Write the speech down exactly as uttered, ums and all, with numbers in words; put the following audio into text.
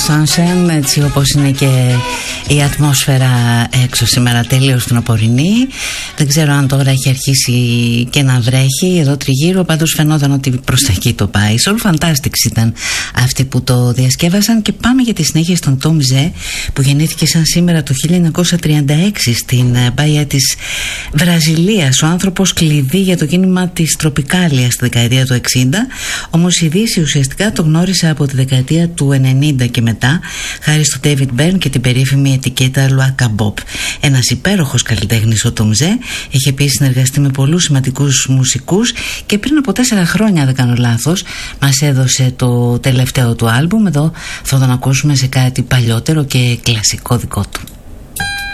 Sunshine, έτσι όπως είναι και η ατμόσφαιρα έξω σήμερα, τελείως τνοπορεινή. Δεν ξέρω αν τώρα έχει αρχίσει και να βρέχει εδώ τριγύρω, πάντως φαινόταν ότι προς τα εκεί το πάει. Soul Fantastics ήταν αυτοί που το διασκεύασαν και πάμε για τη συνέχεια στον Tom Zé, που γεννήθηκε σαν σήμερα το χίλια εννιακόσια τριάντα έξι στην Μπάια της Βραζιλίας. Ο άνθρωπος κλειδί για το κίνημα της Τροπικάλια στη δεκαετία του εξήντα, όμως η Δύση ουσιαστικά το γνώρισε από τη δεκαετία του ενενήντα και μετά, χάρη στο David Byrne και την περίφημη ετικέτα Luaka Bop. Ένας υπέροχος καλλιτέχνης ο Tom Zé, έχει επίσης συνεργαστεί με πολλούς σημαντικούς μουσικούς και πριν από τέσσερα χρόνια, δεν κάνω λάθος, μας έδωσε το τελευταίο του άλμπουμ. Εδώ θα τον ακούσουμε σε κάτι παλιότερο και κλασικό δικό του.